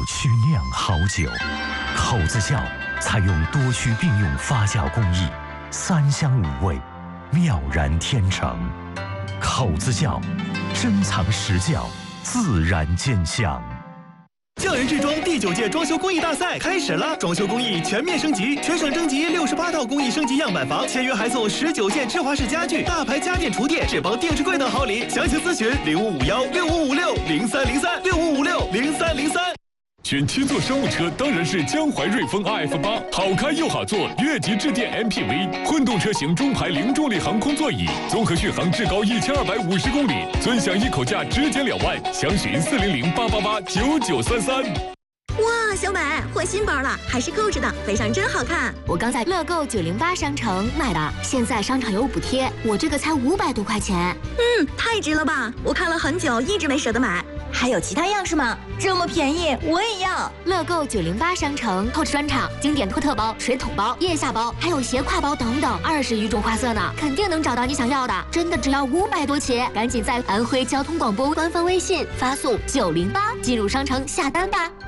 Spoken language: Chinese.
曲酿好酒。口子窖采用多区并用发酵工艺，3香5味，妙然天成。口子窖，珍藏实窖，自然见香。 匠人制装第9届装修工艺大赛开始了，装修工艺全面升级，全省征集68套工艺升级样板房，签约还送19件芝华士家具、大牌家电厨电、智邦定制柜等好礼。详情咨询05516556030365560303。 选7座商务车当然是江淮瑞风 RF8，好开又好坐，越级致电 MPV， 混动车型中排零重力航空座椅，综合续航至高1250公里，尊享一口价直减2万，详询40088889933。 哇，小美换新包了，还是购置的，飞上真好看。 我刚在乐购908商城买的，现在商场有补贴，我这个才500多块钱。 太值了吧！我看了很久，一直没舍得买。还有其他样式吗？这么便宜，我也要。 乐购908商城购置专场，经典托特包、水桶包、腋下包，还有斜挎包等等，20余种花色呢，肯定能找到你想要的。真的只要500多起，赶紧在安徽交通广播官方微信发送908进入商城下单吧。